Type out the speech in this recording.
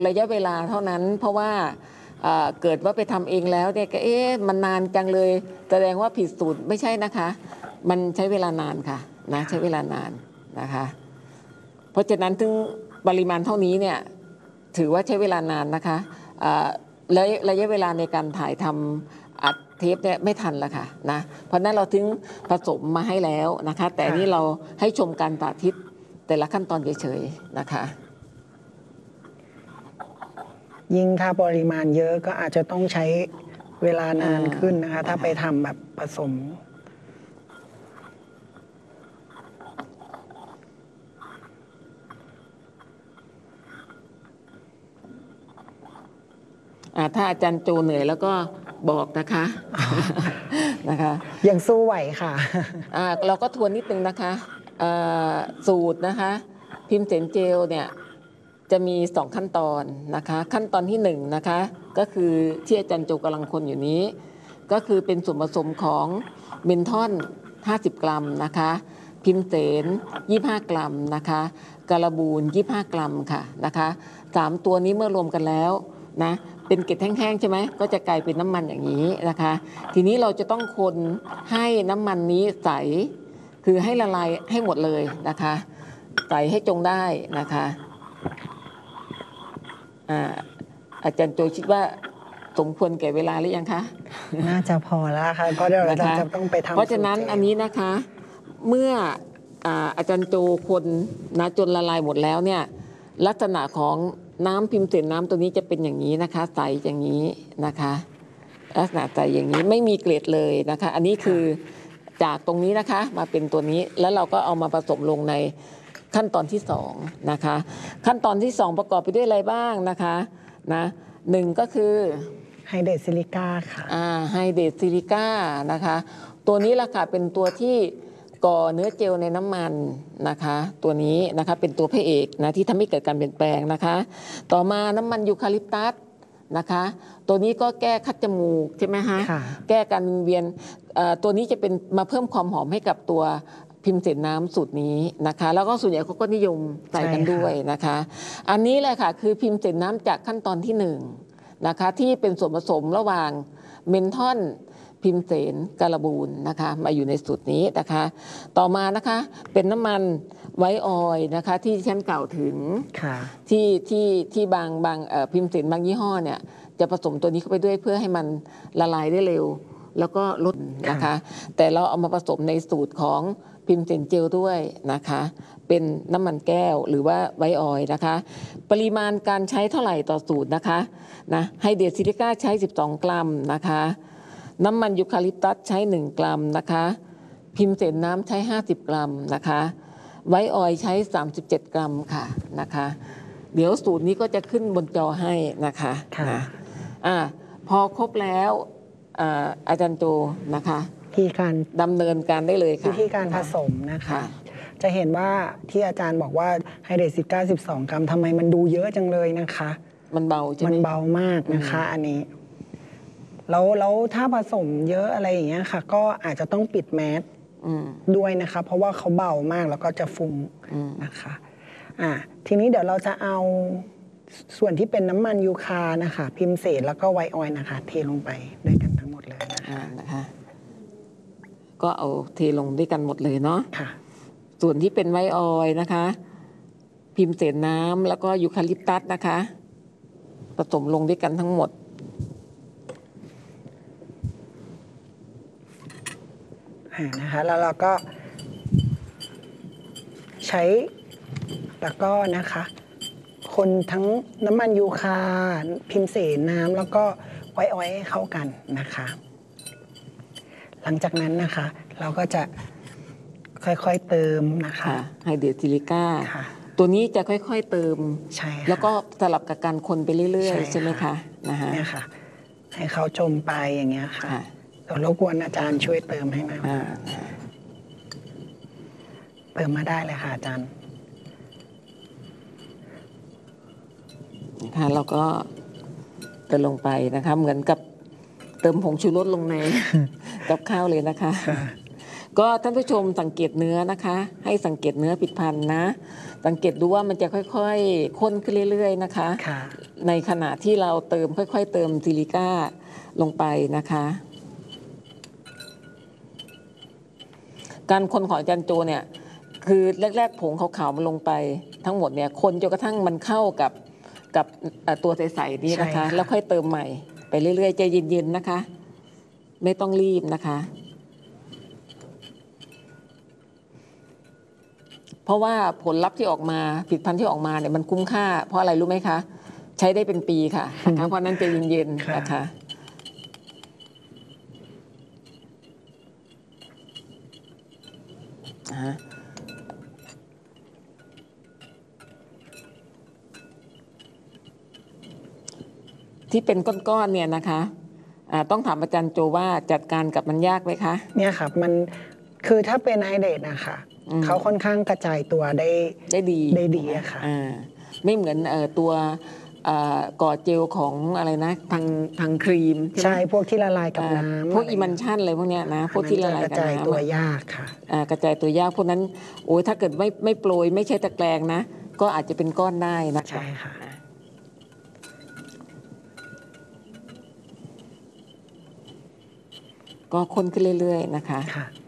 ระยะเวลาเท่านั้นเพราะว่าเกิดว่าไปทำเองแล้วเนี่ยก็มันนานจังเลยแสดงว่าผิดสูตรไม่ใช่นะคะมันใช้เวลานานค่ะนะใช้เวลานานนะคะเพราะฉะนั้นถึงปริมาณเท่านี้เนี่ยถือว่าใช้เวลานานนะคะและระยะเวลาในการถ่ายทำอัดเทปเนี่ยไม่ทันละค่ะนะเพราะนั้นเราถึงผสมมาให้แล้วนะคะแต่นี่เราให้ชมการสาธิตแต่ละขั้นตอนเฉยๆนะคะยิ่งถ้าปริมาณเยอะก็อาจจะต้องใช้เวลานานขึ้นนะคะถ้าไปทำแบบผสมถ้าอาจารย์โจเหนื่อยแล้วก็บอกนะคะนะคะยังสู้ไหวค่ะเราก็ทวนนิดนึงนะคะสูตรนะคะพิมพ์เสนเจลเนี่ยจะมี2ขั้นตอนนะคะขั้นตอนที่1นะคะก็คือที่อาจารย์โจกำลังคนอยู่นี้ก็คือเป็นส่วนผสมของเมนทอน50 กรัมนะคะพิมพ์เสน25 กรัมนะคะการบูน25 กรัมค่ะนะคะ3ตัวนี้เมื่อรวมกันแล้วนะเป็นเกล็ดแห้งๆใช่ไหมก็จะกลายเป็นน้ำมันอย่างนี้นะคะทีนี้เราจะต้องคนให้น้ำมันนี้ใสคือให้ละลายให้หมดเลยนะคะใสให้จงได้นะคะอาจารย์โจคิดว่าสมควรแก่เวลาหรือยังคะน่าจะพอแล้วค่ะเพราะเดี๋ยวเราจะต้องไปทำเพราะฉะนั้นอันนี้นะคะเมื่ออาจารย์โจคนนะจนละลายหมดแล้วเนี่ยลักษณะของน้ำพิมพ์เสนน้ำตัวนี้จะเป็นอย่างนี้นะคะใสอย่างนี้นะคะลักษณะใสอย่างนี้ไม่มีเกล็ดเลยนะคะอันนี้คือจากตรงนี้นะคะมาเป็นตัวนี้แล้วเราก็เอามาผสมลงในขั้นตอนที่2นะคะขั้นตอนที่2ประกอบไปด้วยอะไรบ้างนะคะนะ1ก็คือไฮเดรตซิลิก้าค่ะไฮเดรตซิลิก้านะคะตัวนี้ล่ะค่ะเป็นตัวที่ก่อเนื้อเจลในน้ำมันนะคะตัวนี้นะคะเป็นตัวพระเอกนะที่ทำให้เกิดการเปลี่ยนแปลงนะคะต่อมาน้ำมันยูคาลิปตัสนะคะตัวนี้ก็แก้คัดจมูกใช่ไหมฮะแก้การวิงเวียนตัวนี้จะเป็นมาเพิ่มความหอมให้กับตัวพิมพ์เสนน้ำสูตรนี้นะคะแล้วก็ส่วนใหญ่เขาก็นิยมใส่กันด้วยนะคะอันนี้แหละค่ะคือพิมพ์เสนน้ำจากขั้นตอนที่1นะคะที่เป็นส่วนผสมระหว่างเมนทอนพิมพ์เสนการบูนนะคะมาอยู่ในสูตรนี้นะคะต่อมานะคะเป็นน้ำมันไวท์ออยล์นะคะที่ฉันกล่าวถึงที่บางพิมพ์เสนบางยี่ห้อเนี่ยจะผสมตัวนี้เข้าไปด้วยเพื่อให้มันละลายได้เร็วแล้วก็ลดนะคะแต่เราเอามาผสมในสูตรของพิมพ์เสนเจลด้วยนะคะเป็นน้ำมันแก้วหรือว่าไวท์ออยล์นะคะปริมาณการใช้เท่าไหร่ต่อสูตรนะคะนะไฮเดรตซิลิก้าใช้12 กรัมนะคะน้ำมันยูคาลิปตัสใช้1 กรัมนะคะพิมพ์เสนน้ำใช้50 กรัมนะคะไวท์ออยล์ใช้37 กรัมค่ะนะคะเดี๋ยวสูตรนี้ก็จะขึ้นบนจอให้นะคะนะพอครบแล้วอาจารย์โจนะคะที่การดำเนินการได้เลยค่ะวิธีการผสมนะคะจะเห็นว่าที่อาจารย์บอกว่าไฮเดรตซิลิก้า12 กรัมทำไมมันดูเยอะจังเลยนะคะมันเบาใช่ไหมมันเบามากนะคะอันนี้แล้วถ้าผสมเยอะอะไรอย่างเงี้ยค่ะก็อาจจะต้องปิดแมสด้วยนะคะเพราะว่าเขาเบามากแล้วก็จะฟุ้งนะคะทีนี้เดี๋ยวเราจะเอาส่วนที่เป็นน้ำมันยูคานะคะพิมพ์เสนแล้วก็ไวท์ออยล์นะคะเทลงไปด้วยกันทั้งหมดเลยนะคะก็เอาเทลงด้วยกันหมดเลยเนาะค่ะส่วนที่เป็นไวท์ออยล์นะคะพิมพ์เสนน้ำแล้วก็ยูคาลิปตัสนะคะผสมลงด้วยกันทั้งหมดนะคะแล้วเราก็ใช้ตะกร้อนะคะคนทั้งน้ำมันยูคาพิมพ์เสนน้ำแล้วก็ไวท์ออยล์ให้เข้ากันนะคะหลังจากนั้นนะคะเราก็จะค่อยๆเติมนะคะไฮเดรตซิลิก้าตัวนี้จะค่อยๆเติมใช่แล้วก็สลับกับการคนไปเรื่อยๆใช่ไหมคะเนี่ยค่ะให้เขาจมไปอย่างเงี้ยค่ะเรารบกวนอาจารย์ช่วยเติมให้หน่อยเติมมาได้เลยค่ะอาจารย์นะคะเราก็เติมลงไปนะคะเหมือนกับเติมผงชูรสลงในกับข้าวเลยนะคะก็ท่านผู้ชมสังเกตเนื้อนะคะให้สังเกตเนื้อผิดพันธุ์นะสังเกตดูว่ามันจะค่อยๆข้นขึ้นเรื่อยๆนะคะในขณะที่เราเติมค่อยๆเติมซิลิก้าลงไปนะคะการคนของอาจารย์โจเนี่ยคือแรกๆผงขาวๆมันลงไปทั้งหมดเนี่ยคนจนกระทั่งมันเข้ากับตัวใสๆนี้นะคะแล้วค่อยเติมใหม่ไปเรื่อยๆใจเย็นๆนะคะไม่ต้องรีบนะคะเพราะว่าผลลัพธ์ที่ออกมาผลิตภัณฑ์ที่ออกมาเนี่ยมันคุ้มค่าเพราะอะไรรู้ไหมคะใช้ได้เป็นปีค่ะนะคะเพราะนั้นใจเย็นๆนะคะที่เป็นก้อนๆเนี่ยนะคะต้องถามอาจารย์โจว่าจัดการกับมันยากไหมคะเนี่ยค่ะมันคือถ้าเป็นไอเดดนะคะเขาค่อนข้างกระจายตัวได้ดีอะค่ะไม่เหมือนตัวก่อเจลของอะไรนะทางครีมใช่พวกที่ละลายกับน้ำพวกอิมันชั่นอะไรพวกเนี้ยนะพวกที่ละลายกับน้ำกระจายตัวยากค่ะกระจายตัวยากพวกนั้นโอ้ยถ้าเกิดไม่โปรยไม่ใช่ตะแกรงนะก็อาจจะเป็นก้อนได้นะใช่ค่ะก็คนขึ้นเรื่อยๆนะคะ